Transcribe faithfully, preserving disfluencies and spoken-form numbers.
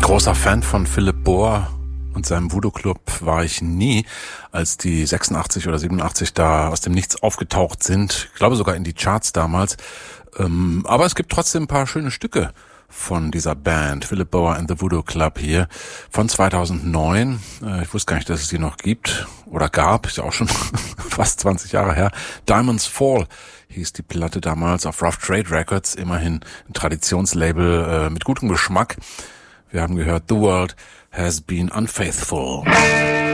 Großer Fan von Philipp Bohr und seinem Voodoo Club war ich nie, als die sechsundachtzig oder siebenundachtzig da aus dem Nichts aufgetaucht sind. Ich glaube sogar in die Charts damals. Ähm, aber es gibt trotzdem ein paar schöne Stücke von dieser Band, Philipp Bohr and the Voodoo Club hier, von zweitausendneun. Äh, ich wusste gar nicht, dass es die noch gibt oder gab. Ist ja auch schon fast zwanzig Jahre her. Diamonds Fall hieß die Platte damals auf Rough Trade Records. Immerhin ein Traditionslabel äh, mit gutem Geschmack. Wir haben gehört, The World Has Been Unfaithful.